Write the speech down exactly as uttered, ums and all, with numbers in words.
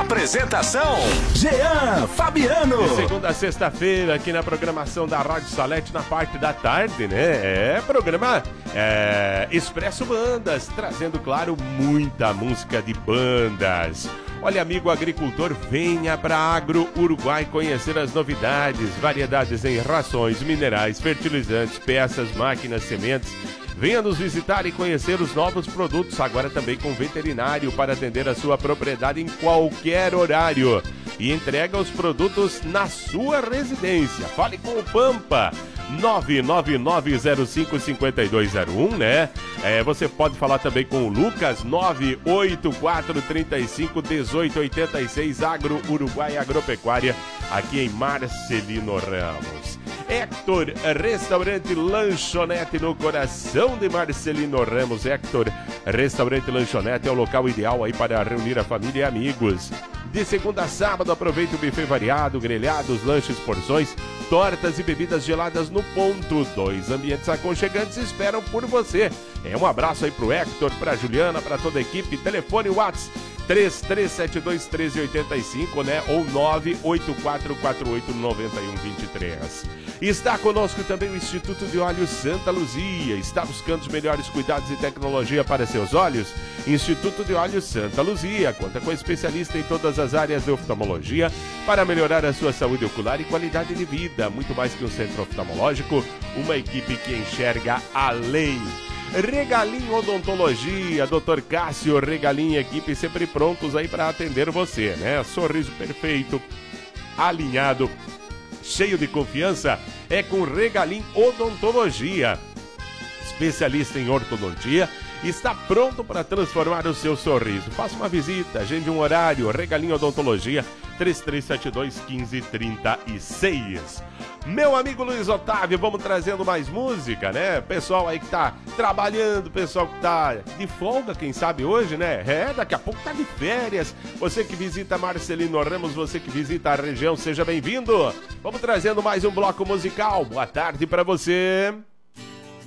Apresentação: Jean Fabiano. De segunda a sexta-feira, aqui na programação da Rádio Salete, na parte da tarde, né? É programa é, Expresso Bandas, trazendo, claro, muita música de bandas. Olha, amigo agricultor, venha para Agro Uruguai conhecer as novidades, variedades em rações, minerais, fertilizantes, peças, máquinas, sementes. Venha nos visitar e conhecer os novos produtos, agora também com veterinário para atender a sua propriedade em qualquer horário. E entrega os produtos na sua residência. Fale com o Pampa, nove nove nove zero cinco cinco dois zero um, né? É, você pode falar também com o Lucas, nove oito quatro três cinco um oito oito seis, Agro Uruguai Agropecuária, aqui em Marcelino Ramos. Hector, restaurante lanchonete no coração de Marcelino Ramos. Hector, restaurante lanchonete é o local ideal aí para reunir a família e amigos. De segunda a sábado, aproveite o buffet variado, grelhados, lanches, porções, tortas e bebidas geladas no ponto. Dois ambientes aconchegantes esperam por você. É um abraço aí pro Hector, pra Juliana, pra toda a equipe. Telefone WhatsApp três três sete dois um três oito cinco, né? Ou nove oito quatro quatro oito nove um dois três. Está conosco também o Instituto de Olhos Santa Luzia. Está buscando os melhores cuidados e tecnologia para seus olhos? Instituto de Olhos Santa Luzia conta com especialista em todas as áreas de oftalmologia para melhorar a sua saúde ocular e qualidade de vida. Muito mais que um centro oftalmológico, uma equipe que enxerga além. Regalim Odontologia, doutor Cássio Regalim e equipe sempre prontos aí para atender você, né? Sorriso perfeito, alinhado, cheio de confiança, é com Regalim Odontologia. Especialista em ortodontia, está pronto para transformar o seu sorriso. Faça uma visita, agende um horário. Regalim Odontologia, três três sete dois um cinco três seis. Meu amigo Luiz Otávio, vamos trazendo mais música, né? Pessoal aí que tá trabalhando, pessoal que tá de folga, quem sabe hoje, né? É, daqui a pouco tá de férias. Você que visita Marcelino Ramos, você que visita a região, seja bem-vindo. Vamos trazendo mais um bloco musical. Boa tarde pra você.